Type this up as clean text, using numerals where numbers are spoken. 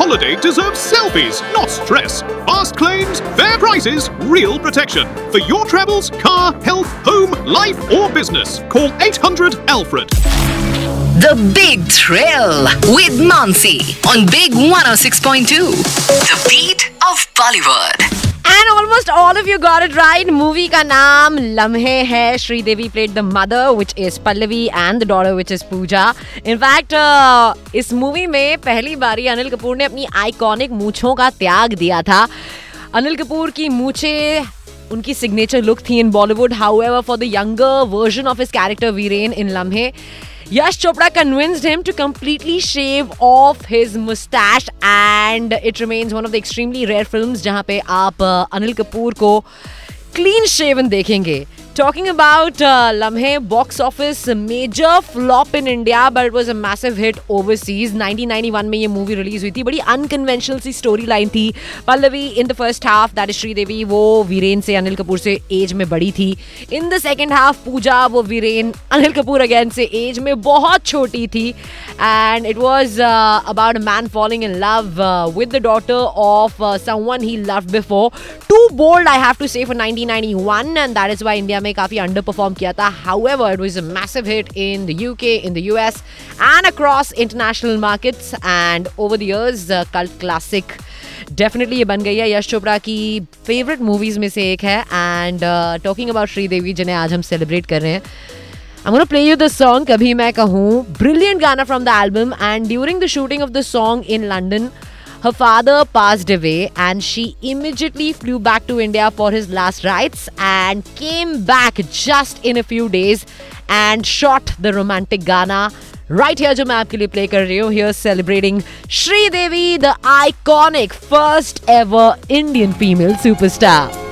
holiday deserves selfies, not stress. Fast claims, fair prices, real protection. For your travels, car, health, home, life or business, call 800 Alfred. The Big Thrill with Mansi on Big 106.2. The beat of Bollywood. And almost all of you got it right. Movie का नाम लम्हे है. Sridevi played the mother, which is Pallavi, and the daughter, which is Pooja. In fact, इस movie में पहली बारी अनिल कपूर ने अपनी आइकॉनिक मूंछों का त्याग दिया था. अनिल कपूर की मूंछें उनकी सिग्नेचर लुक थी in Bollywood. However, for the younger version of his character Viren in Lamhe, Yash Chopra convinced him to completely shave off his mustache, and it remains one of the extremely rare films जहाँ पे आप अनिल कपूर को clean shaven देखेंगे. Talking about Lamhe, box office major flop in India, but it was a massive hit overseas. 1991 में ये movie release हुई थी. बड़ी unconventional सी storyline थी. Pallavi in the first half, that is Sridevi, वो वीरेन से अनिल कपूर से age में बड़ी थी. In the second half, Pooja, वो वीरेन अनिल कपूर again से age में बहुत छोटी थी. And it was about a man falling in love with the daughter of someone he loved before. Too bold, I have to say, for 1991, and that is why India में काफी underperform किया था. However, it was a massive hit in the UK, in the US, and across international markets. And over the years, cult classic. Definitely ये बन गई है. यश चोपड़ा की favorite movies में से एक है. And talking about श्रीदेवी, जिन्हें आज हम celebrate कर रहे हैं, I'm going to play you the song Kabhi Main Kahun. Brilliant Gana from the album. And during the shooting of the song in London, her father passed away and she immediately flew back to India for his last rites and came back just in a few days and shot the romantic Gana right here जो मैं आपके लिए play कर रही हूँ. Here celebrating Sridevi, the iconic first ever Indian female superstar.